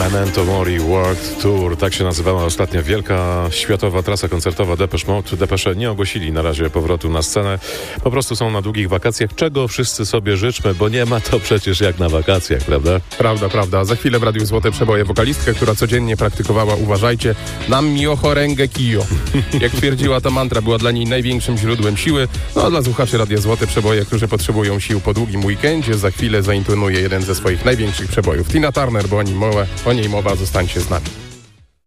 Memento Mori World Tour. Tak się nazywała ostatnia wielka światowa trasa koncertowa Depeche Mode. Depeche nie ogłosili na razie powrotu na scenę. Po prostu są na długich wakacjach, czego wszyscy sobie życzmy, bo nie ma to przecież jak na wakacjach, prawda? Prawda. Za chwilę w Radiu Złote Przeboje wokalistka, która codziennie praktykowała, uważajcie, nam miocho ręgę kijo. Jak twierdziła, ta mantra była dla niej największym źródłem siły. No a dla słuchaczy Radia Złote Przeboje, którzy potrzebują sił po długim weekendzie, za chwilę zaintonuje jeden ze swoich największych przebojów. Tina Turner, bo o niej mowa, zostańcie z nami.